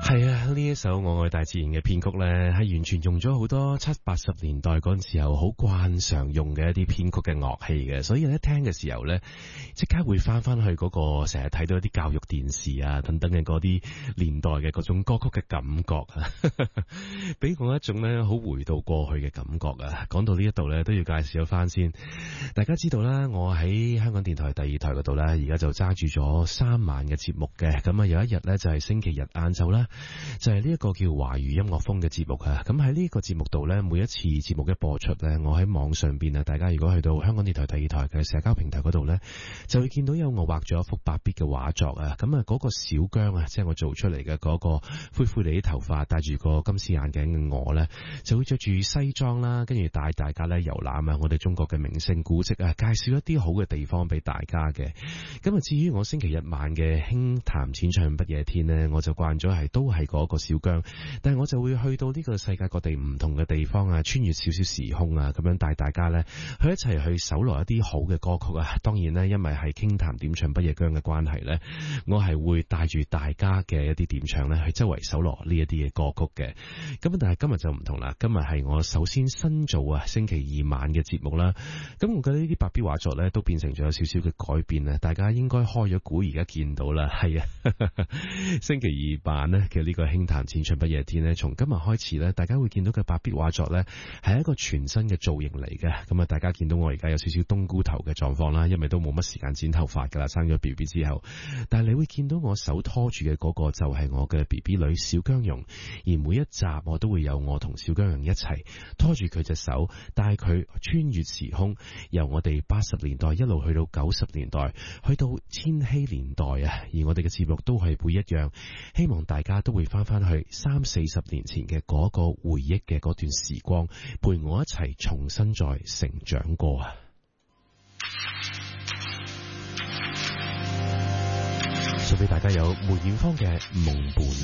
係啊，呢一首《我愛大自然》嘅編曲呢，係完全用咗好多70、80年代嗰陣時候好慣常用嘅一啲編曲嘅樂器嘅，所以咧聽嘅時候呢，即刻會翻翻去嗰個成日睇到一啲教育電視啊等等嘅嗰啲年代嘅嗰種歌曲嘅感覺啊，俾我一種呢好回到過去嘅感覺啊。講到呢一度呢，都要介紹咗翻先，大家知道啦，我喺香港電台第二台嗰度呢，而家就揸住咗3晚嘅節目嘅，咁啊有一日呢，就係星期日晏晝啦。就係呢一個叫華語音樂風嘅節目啊，咁喺呢個節目度呢，每一次節目嘅播出呢，我喺網上邊啊，大家如果去到香港電台第二台嘅社交平台嗰度呢，就會見到有我畫咗一幅白筆嘅畫作啊，咁啊嗰個小姜啊，即係我做出嚟嘅嗰個灰灰地啲頭髮，戴住個金絲眼鏡嘅我呢，就會着住西裝啦，跟住帶大家呢遊覽啊我哋中國嘅名勝古蹟啊，介紹一啲好嘅地方俾大家嘅。咁啊至於我星期日晚嘅輕談淺唱不夜天呢，我就慣咗係都係嗰個小姜，但係我就會去到呢個世界各地唔同嘅地方啊，穿越少少時空啊，咁樣帶大家呢去一齊去搜羅一啲好嘅歌曲啊。當然呢，因為係傾談點唱不夜姜嘅關係呢，我係會帶住大家嘅一啲點唱呢去周圍搜羅呢一啲嘅歌曲嘅。咁但係今日就唔同啦，今日係我首先新做啊星期二晚嘅節目啦。咁我覺得呢啲白筆畫作呢都變成咗有少少嘅改變啊，大家應該開咗估而家見到啦，係啊，星期二晚呢嘅呢個輕談淺唱不夜天呢，從今日開始呢，大家會見到嘅白筆畫作呢係一個全新嘅造型嚟嘅。咁啊，大家見到我而家有少少冬菇頭嘅狀況啦，因為都冇乜時間剪頭髮噶啦，生咗 BB 之後。但係你會見到我手拖住嘅嗰個就係我嘅 BB 女小姜蓉，而每一集我都會有我同小姜蓉一齊拖住佢隻手，帶佢穿越時空，由我哋80年代一路去到90年代，去到千禧年代啊。而我哋嘅節目都係會一樣，希望大家都會翻翻去30-40年前嘅嗰個回憶嘅嗰段時光，陪我一齊重新再成長過啊！送俾大家有梅艷芳嘅夢伴啊！